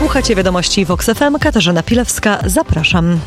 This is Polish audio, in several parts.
Słuchacie wiadomości Vox FM. Katarzyna Pilewska. Zapraszam.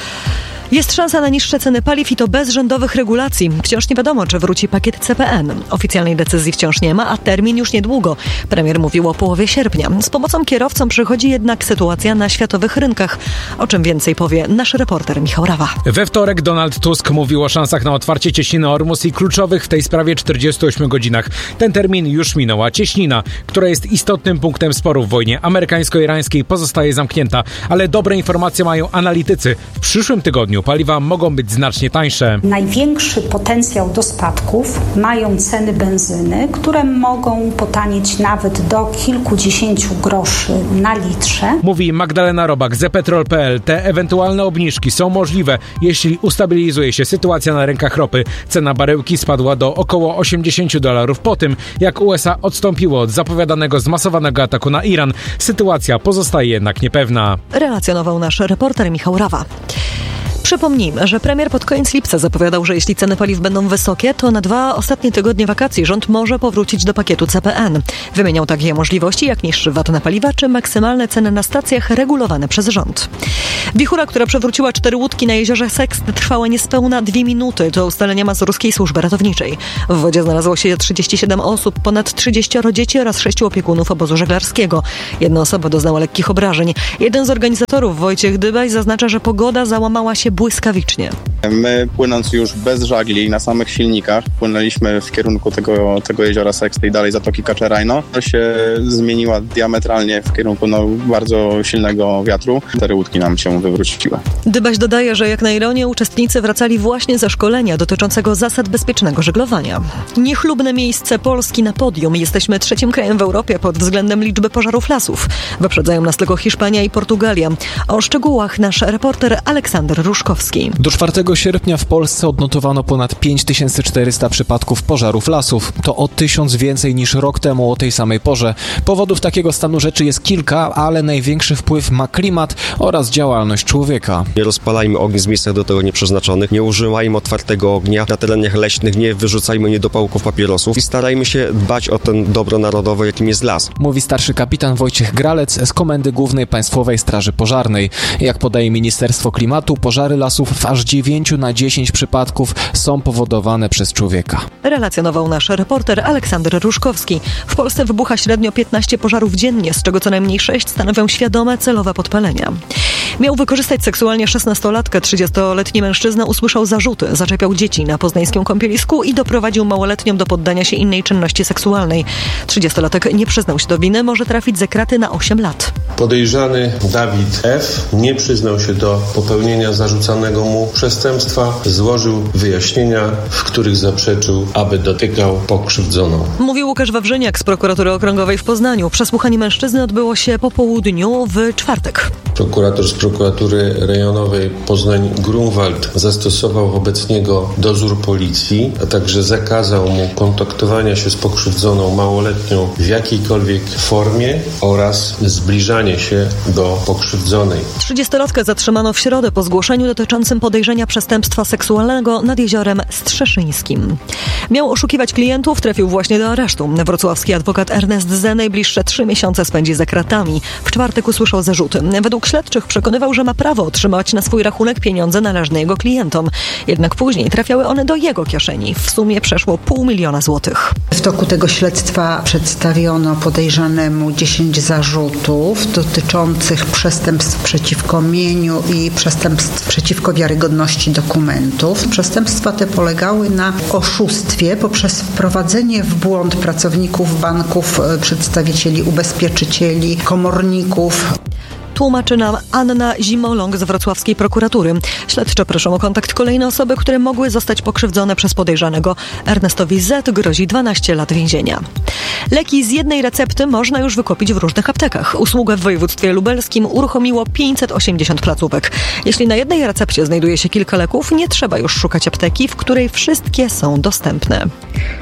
Jest szansa na niższe ceny paliw i to bez rządowych regulacji. Wciąż nie wiadomo, czy wróci pakiet CPN. Oficjalnej decyzji wciąż nie ma, a termin już niedługo. Premier mówił o połowie sierpnia. Z pomocą kierowcom przychodzi jednak sytuacja na światowych rynkach. O czym więcej powie nasz reporter Michał Rawa. We wtorek Donald Tusk mówił o szansach na otwarcie cieśniny Ormus i kluczowych w tej sprawie 48 godzinach. Ten termin już minął, a cieśnina, która jest istotnym punktem sporu w wojnie amerykańsko-irańskiej, pozostaje zamknięta. Ale dobre informacje mają analitycy. W przyszłym tygodniu paliwa mogą być znacznie tańsze. Największy potencjał do spadków mają ceny benzyny, które mogą potanieć nawet do kilkudziesięciu groszy na litrze. Mówi Magdalena Robak z ePetrol.pl. Te ewentualne obniżki są możliwe, jeśli ustabilizuje się sytuacja na rynkach ropy. Cena baryłki spadła do około $80 po tym, jak USA odstąpiło od zapowiadanego zmasowanego ataku na Iran. Sytuacja pozostaje jednak niepewna. Relacjonował nasz reporter Michał Rawa. Przypomnijmy, że premier pod koniec lipca zapowiadał, że jeśli ceny paliw będą wysokie, to na 2 ostatnie tygodnie wakacji rząd może powrócić do pakietu CPN. Wymieniał takie możliwości jak niższy VAT na paliwa czy maksymalne ceny na stacjach regulowane przez rząd. Wichura, która przewróciła 4 łódki na jeziorze Sext, trwała niespełna 2 minuty. To ustalenia mazurskiej służby ratowniczej. W wodzie znalazło się 37 osób, ponad 30 dzieci oraz 6 opiekunów obozu żeglarskiego. Jedna osoba doznała lekkich obrażeń. Jeden z organizatorów, Wojciech Dybaj, zaznacza, że pogoda załamała się błyskawicznie. My, płynąc już bez żagli na samych silnikach, płynęliśmy w kierunku tego jeziora Sext i dalej Zatoki Kaczerajno. To się zmieniła diametralnie w kierunku bardzo silnego wiatru. 4 łódki nam się wywróciły. Dybaś dodaje, że jak na ironię uczestnicy wracali właśnie ze szkolenia dotyczącego zasad bezpiecznego żeglowania. Niechlubne miejsce Polski na podium. Jesteśmy 3. krajem w Europie pod względem liczby pożarów lasów. Wyprzedzają nas tylko Hiszpania i Portugalia. O szczegółach nasz reporter Aleksander Ruszkowski. Do 4 sierpnia w Polsce odnotowano ponad 5400 przypadków pożarów lasów. To o 1000 więcej niż rok temu o tej samej porze. Powodów takiego stanu rzeczy jest kilka, ale największy wpływ ma klimat oraz działalność człowieka. Nie rozpalajmy ognisk w miejscach do tego nieprzeznaczonych, nie używajmy otwartego ognia na terenach leśnych, nie wyrzucajmy niedopałków papierosów i starajmy się dbać o ten dobro narodowe, jakim jest las. Mówi starszy kapitan Wojciech Gralec z Komendy Głównej Państwowej Straży Pożarnej. Jak podaje Ministerstwo Klimatu, pożary lasów w aż 9 na 10 przypadków są powodowane przez człowieka. Relacjonował nasz reporter Aleksander Ruszkowski. W Polsce wybucha średnio 15 pożarów dziennie, z czego co najmniej 6 stanowią świadome, celowe podpalenia. Miał wykorzystać seksualnie 16-latkę. 30-letni mężczyzna usłyszał zarzuty, zaczepiał dzieci na poznańskim kąpielisku i doprowadził małoletnią do poddania się innej czynności seksualnej. 30-latek nie przyznał się do winy, może trafić za kraty na 8 lat. Podejrzany Dawid F. nie przyznał się do popełnienia zarzucanego mu przestępstwa, złożył wyjaśnienia, w których zaprzeczył, aby dotykał pokrzywdzoną. Mówi Łukasz Wawrzyniak z Prokuratury Okręgowej w Poznaniu. Przesłuchanie mężczyzny odbyło się po południu w czwartek. Prokurator z Prokuratury Rejonowej Poznań-Grunwald zastosował wobec niego dozór policji, a także zakazał mu kontaktowania się z pokrzywdzoną małoletnią w jakiejkolwiek formie oraz zbliżanie się do pokrzywdzonej. 30-latkę zatrzymano w środę po zgłoszeniu dotyczącym podejrzenia przestępstwa seksualnego nad jeziorem Strzeszyńskim. Miał oszukiwać klientów, trafił właśnie do aresztu. Wrocławski adwokat Ernest Z. najbliższe 3 miesiące spędzi za kratami. W czwartek usłyszał zarzuty. Według śledczych przekonywał, że ma prawo otrzymać na swój rachunek pieniądze należne jego klientom. Jednak później trafiały one do jego kieszeni. W sumie przeszło 500 000 złotych. W toku tego śledztwa przedstawiono podejrzanemu 10 zarzutów dotyczących przestępstw przeciwko mieniu i przestępstw przeciwko wiarygodności dokumentów. Przestępstwa te polegały na oszustwie poprzez wprowadzenie w błąd pracowników banków, przedstawicieli ubezpieczycieli, komorników. Tłumaczy nam Anna Zimoląg z wrocławskiej prokuratury. Śledcze proszą o kontakt kolejne osoby, które mogły zostać pokrzywdzone przez podejrzanego. Ernestowi Z. grozi 12 lat więzienia. Leki z jednej recepty można już wykupić w różnych aptekach. Usługę w województwie lubelskim uruchomiło 580 placówek. Jeśli na jednej recepcie znajduje się kilka leków, nie trzeba już szukać apteki, w której wszystkie są dostępne.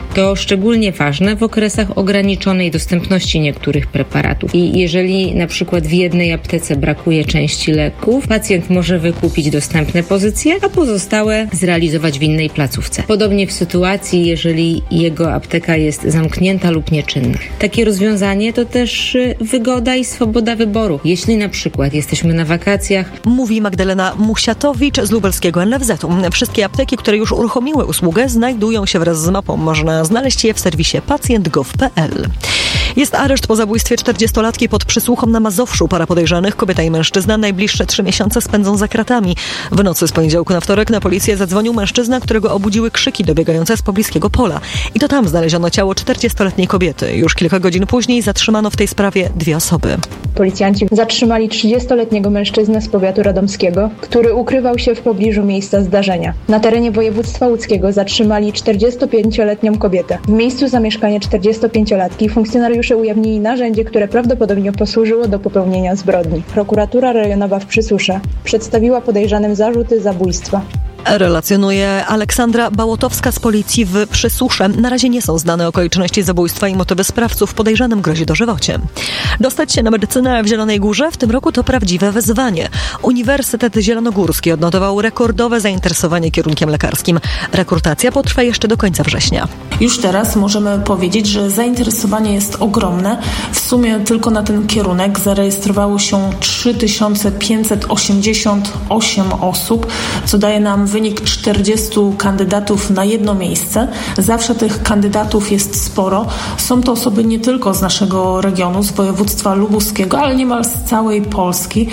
To szczególnie ważne w okresach ograniczonej dostępności niektórych preparatów. I jeżeli na przykład w jednej aptece brakuje części leków, pacjent może wykupić dostępne pozycje, a pozostałe zrealizować w innej placówce. Podobnie w sytuacji, jeżeli jego apteka jest zamknięta lub nieczynna. Takie rozwiązanie to też wygoda i swoboda wyboru. Jeśli na przykład jesteśmy na wakacjach. Mówi Magdalena Musiatowicz z lubelskiego NFZ-u. Wszystkie apteki, które już uruchomiły usługę, znajdują się wraz z mapą. Można znaleźć je w serwisie pacjent.gov.pl. Jest areszt po zabójstwie 40-latki pod przysłuchą na Mazowszu. Para podejrzanych, kobieta i mężczyzna, najbliższe 3 miesiące spędzą za kratami. W nocy z poniedziałku na wtorek na policję zadzwonił mężczyzna, którego obudziły krzyki dobiegające z pobliskiego pola. I to tam znaleziono ciało 40-letniej kobiety. Już kilka godzin później zatrzymano w tej sprawie 2 osoby. Policjanci zatrzymali 30-letniego mężczyznę z powiatu radomskiego, który ukrywał się w pobliżu miejsca zdarzenia. Na terenie województwa łódzkiego zatrzymali 45-letnią kobietę. W miejscu zamieszkania 45-latki funkcjonariusze ujawnili narzędzie, które prawdopodobnie posłużyło do popełnienia zbrodni. Prokuratura rejonowa w Przysusze przedstawiła podejrzanym zarzuty zabójstwa. Relacjonuje Aleksandra Bałotowska z policji w Przysusze. Na razie nie są znane okoliczności zabójstwa i motywy sprawców. Podejrzanym grozi dożywocie. Dostać się na medycynę w Zielonej Górze w tym roku to prawdziwe wyzwanie. Uniwersytet Zielonogórski odnotował rekordowe zainteresowanie kierunkiem lekarskim. Rekrutacja potrwa jeszcze do końca września. Już teraz możemy powiedzieć, że zainteresowanie jest ogromne. W sumie tylko na ten kierunek zarejestrowało się 3588 osób, co daje nam wynik 40 kandydatów na jedno miejsce. Zawsze tych kandydatów jest sporo. Są to osoby nie tylko z naszego regionu, z województwa lubuskiego, ale niemal z całej Polski.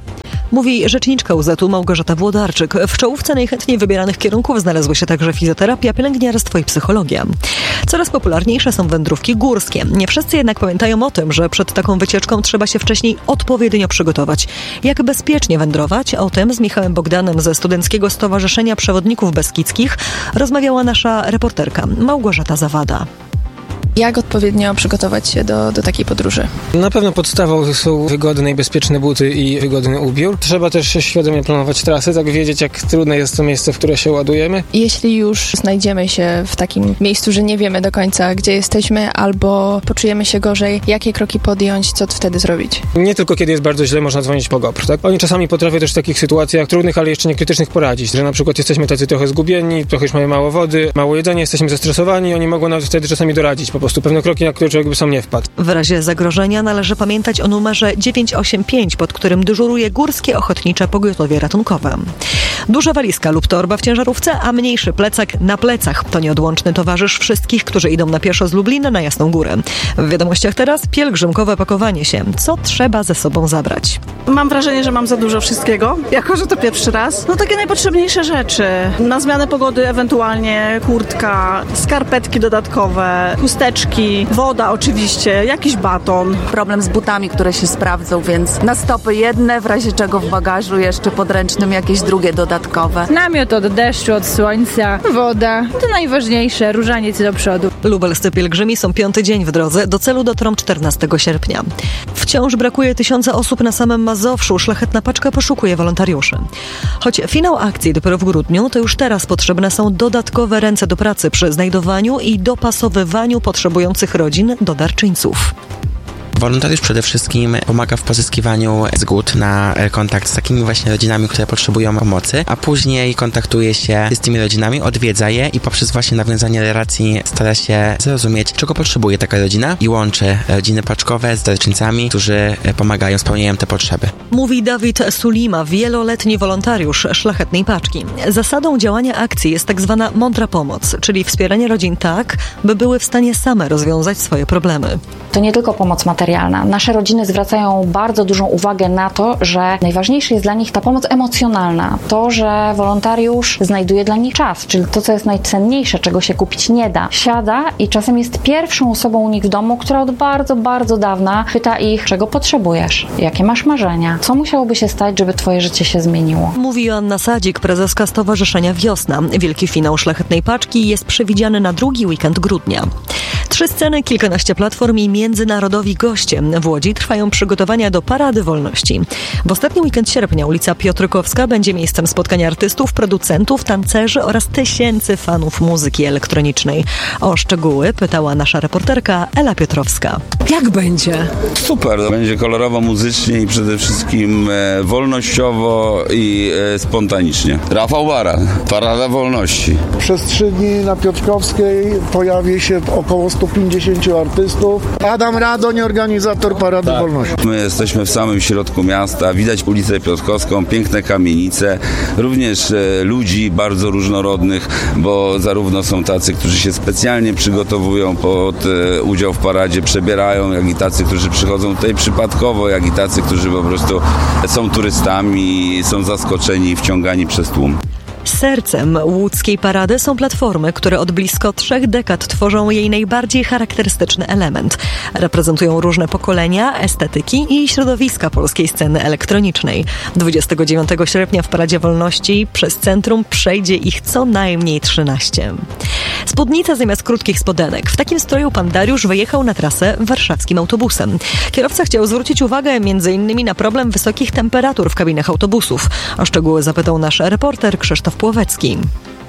Mówi rzeczniczka UZ-u Małgorzata Włodarczyk. W czołówce najchętniej wybieranych kierunków znalazły się także fizjoterapia, pielęgniarstwo i psychologia. Coraz popularniejsze są wędrówki górskie. Nie wszyscy jednak pamiętają o tym, że przed taką wycieczką trzeba się wcześniej odpowiednio przygotować. Jak bezpiecznie wędrować? O tym z Michałem Bogdanem ze Studenckiego Stowarzyszenia Przewodników Beskidzkich rozmawiała nasza reporterka Małgorzata Zawada. Jak odpowiednio przygotować się do takiej podróży? Na pewno podstawą są wygodne i bezpieczne buty i wygodny ubiór. Trzeba też świadomie planować trasy, tak wiedzieć, jak trudne jest to miejsce, w które się ładujemy. Jeśli już znajdziemy się w takim miejscu, że nie wiemy do końca, gdzie jesteśmy, albo poczujemy się gorzej, jakie kroki podjąć, co wtedy zrobić? Nie tylko kiedy jest bardzo źle, można dzwonić po GOPR, tak? Oni czasami potrafią też w takich sytuacjach trudnych, ale jeszcze nie krytycznych poradzić, że na przykład jesteśmy tacy trochę zgubieni, trochę już mamy mało wody, mało jedzenia, jesteśmy zestresowani, oni mogą nam wtedy czasami doradzić po prostu pewne kroki, na które człowiek by sam nie wpadł. W razie zagrożenia należy pamiętać o numerze 985, pod którym dyżuruje Górskie Ochotnicze Pogotowie Ratunkowe. Duża walizka lub torba w ciężarówce, a mniejszy plecak na plecach. To nieodłączny towarzysz wszystkich, którzy idą na pieszo z Lublina na Jasną Górę. W wiadomościach teraz pielgrzymkowe pakowanie się. Co trzeba ze sobą zabrać? Mam wrażenie, że mam za dużo wszystkiego, jako że to pierwszy raz. No takie najpotrzebniejsze rzeczy. Na zmianę pogody ewentualnie kurtka, skarpetki dodatkowe, chusteczki, woda oczywiście, jakiś baton. Problem z butami, które się sprawdzą, więc na stopy jedne, w razie czego w bagażu jeszcze podręcznym jakieś drugie dodatkowe. Namiot od deszczu, od słońca, woda. To najważniejsze, różaniec do przodu. Lubelscy pielgrzymi są 5. dzień w drodze. Do celu dotrą 14 sierpnia. Wciąż brakuje tysiące osób na samym Mazowszu. Szlachetna paczka poszukuje wolontariuszy. Choć finał akcji dopiero w grudniu, to już teraz potrzebne są dodatkowe ręce do pracy przy znajdowaniu i dopasowywaniu potrzebujących rodzin do darczyńców. Wolontariusz przede wszystkim pomaga w pozyskiwaniu zgód na kontakt z takimi właśnie rodzinami, które potrzebują pomocy, a później kontaktuje się z tymi rodzinami, odwiedza je i poprzez właśnie nawiązanie relacji stara się zrozumieć, czego potrzebuje taka rodzina i łączy rodziny paczkowe z darczyńcami, którzy pomagają, spełniają te potrzeby. Mówi Dawid Sulima, wieloletni wolontariusz Szlachetnej Paczki. Zasadą działania akcji jest tak zwana mądra pomoc, czyli wspieranie rodzin tak, by były w stanie same rozwiązać swoje problemy. To nie tylko pomoc materialna. Nasze rodziny zwracają bardzo dużą uwagę na to, że najważniejsza jest dla nich ta pomoc emocjonalna. To, że wolontariusz znajduje dla nich czas, czyli to, co jest najcenniejsze, czego się kupić nie da. Siada i czasem jest pierwszą osobą u nich w domu, która od bardzo, bardzo dawna pyta ich, czego potrzebujesz, jakie masz marzenia, co musiałoby się stać, żeby twoje życie się zmieniło. Mówi Joanna Sadzik, prezeska Stowarzyszenia Wiosna. Wielki finał Szlachetnej Paczki jest przewidziany na 2. weekend grudnia. 3 sceny, kilkanaście platform i międzynarodowi goście. W Łodzi trwają przygotowania do Parady Wolności. W ostatni weekend sierpnia ulica Piotrkowska będzie miejscem spotkania artystów, producentów, tancerzy oraz tysięcy fanów muzyki elektronicznej. O szczegóły pytała nasza reporterka Ela Piotrowska. Jak będzie? Super, będzie kolorowo, muzycznie i przede wszystkim wolnościowo i spontanicznie. Rafał Bara, Parada Wolności. Przez 3 dni na Piotrkowskiej pojawi się około 150 artystów. Adam Radoń, organizator Parady Wolności. My jesteśmy w samym środku miasta, widać ulicę Piotrkowską, piękne kamienice, również ludzi bardzo różnorodnych, bo zarówno są tacy, którzy się specjalnie przygotowują pod udział w paradzie, przebierają, jak i tacy, którzy przychodzą tutaj przypadkowo, jak i tacy, którzy po prostu są turystami, są zaskoczeni i wciągani przez tłum. Sercem łódzkiej parady są platformy, które od blisko 3 dekad tworzą jej najbardziej charakterystyczny element. Reprezentują różne pokolenia, estetyki i środowiska polskiej sceny elektronicznej. 29 sierpnia w Paradzie Wolności przez centrum przejdzie ich co najmniej 13. Spódnica zamiast krótkich spodenek. W takim stroju pan Dariusz wyjechał na trasę warszawskim autobusem. Kierowca chciał zwrócić uwagę m.in. na problem wysokich temperatur w kabinach autobusów. O szczegóły zapytał nasz reporter Krzysztof Płowecki.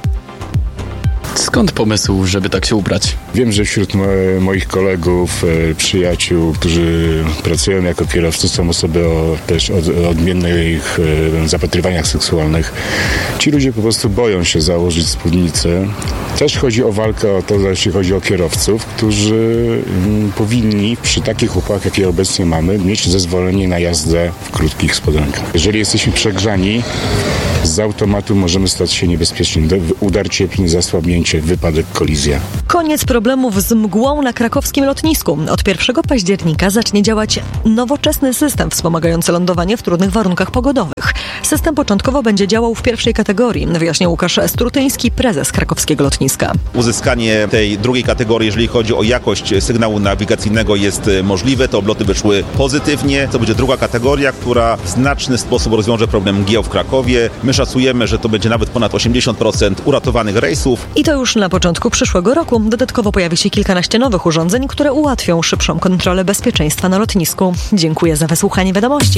Skąd pomysł, żeby tak się ubrać? Wiem, że wśród moich kolegów, przyjaciół, którzy pracują jako kierowcy, są osoby o odmiennych zapatrywaniach seksualnych. Ci ludzie po prostu boją się założyć spódnicę. Też chodzi o walkę o to, jeśli chodzi o kierowców, którzy powinni przy takich upałach, jakie obecnie mamy, mieć zezwolenie na jazdę w krótkich spodenkach. Jeżeli jesteśmy przegrzani, z automatu możemy stać się niebezpieczni. Udar cieplny, zasłabnięcie, wypadek, kolizja. Koniec problemów z mgłą na krakowskim lotnisku. Od 1 października zacznie działać nowoczesny system wspomagający lądowanie w trudnych warunkach pogodowych. System początkowo będzie działał w pierwszej kategorii, wyjaśnił Łukasz Strutyński, prezes krakowskiego lotniska. Uzyskanie tej drugiej kategorii, jeżeli chodzi o jakość sygnału nawigacyjnego, jest możliwe. Te obloty wyszły pozytywnie. To będzie druga kategoria, która w znaczny sposób rozwiąże problem mgieł w Krakowie. My szacujemy, że to będzie nawet ponad 80% uratowanych rejsów. I to już na początku przyszłego roku. Dodatkowo pojawi się kilkanaście nowych urządzeń, które ułatwią szybszą kontrolę bezpieczeństwa na lotnisku. Dziękuję za wysłuchanie wiadomości.